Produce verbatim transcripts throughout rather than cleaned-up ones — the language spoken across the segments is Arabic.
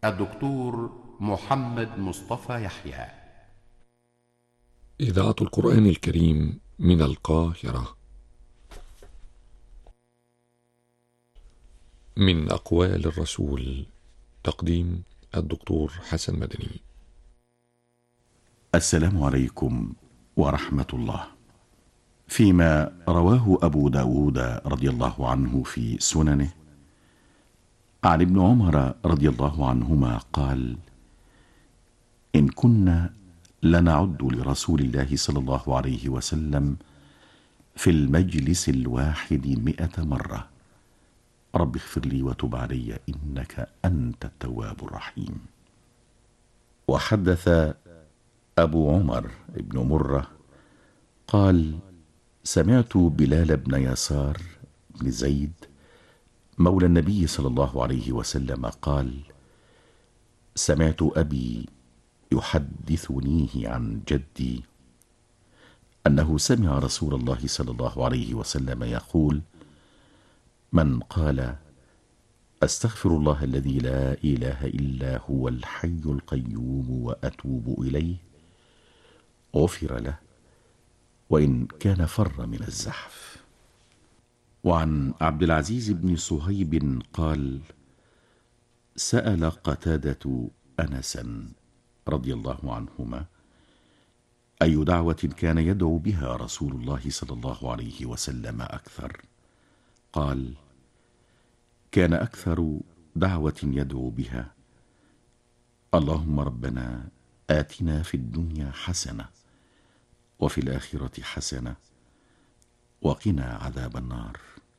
الدكتور محمد مصطفى يحيى. إذاعة القرآن الكريم من القاهرة. من أقوال الرسول، تقديم الدكتور حسن مدني. السلام عليكم ورحمة الله. فيما رواه أبو داود رضي الله عنه في سننه عن ابن عمر رضي الله عنهما قال: إن كنا لنعد لرسول الله صلى الله عليه وسلم في المجلس الواحد مئة مرة: رب اغفر لي وتب علي إنك أنت التواب الرحيم. وحدث أبو عمر بن مرة قال: سمعت بلال بن يسار بن زيد مولى النبي صلى الله عليه وسلم قال: سمعت أبي يحدثنيه عن جدي أنه سمع رسول الله صلى الله عليه وسلم يقول: من قال أستغفر الله الذي لا إله إلا هو الحي القيوم وأتوب إليه غفر له وإن كان فر من الزحف. وعن عبد العزيز بن صهيب قال: سأل قتادة أنسا رضي الله عنهما أي دعوة كان يدعو بها رسول الله صلى الله عليه وسلم أكثر؟ قال: كان أكثر دعوة يدعو بها اللهم ربنا آتنا في الدنيا حسنة وفي الآخرة حسنة وقنا عذاب النار.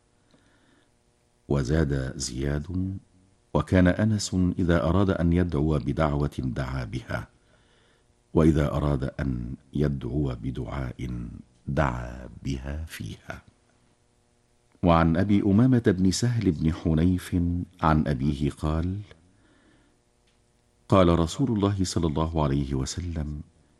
وزاد زياد: وكان أنس إذا أراد أن يدعو بدعوة دعا بها، وإذا أراد أن يدعو بدعاء دعا بها فيها. وعن أبي أمامة بن سهل بن حنيف عن أبيه قال: قال رسول الله صلى الله عليه وسلم: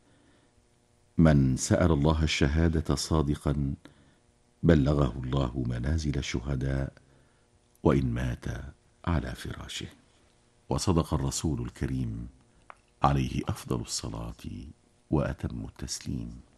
من سأل الله الشهادة صادقا بلغه الله منازل الشهداء وإن مات على فراشه. وصدق الرسول الكريم عليه أفضل الصلاة وأتم التسليم.